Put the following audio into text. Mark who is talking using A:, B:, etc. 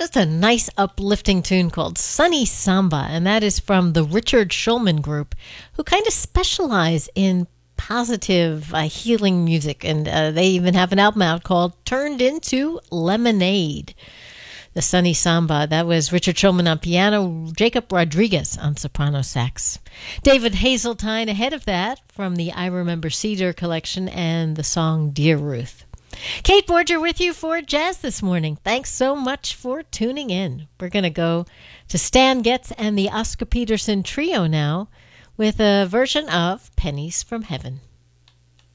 A: Just a nice uplifting tune called Sunny Samba, and that is from the Richard Schulman Group, who kind of specialize in positive healing music, and they even have an album out called Turned Into Lemonade. The Sunny Samba, that was Richard Schulman on piano, Jacob Rodriguez on soprano sax. David Hazeltine ahead of that from the I Remember Cedar collection and the song Dear Ruth. Kate Borger with you for Jazz this morning. Thanks so much for tuning in. We're going to go to Stan Getz and the Oscar Peterson Trio now with a version of Pennies from Heaven.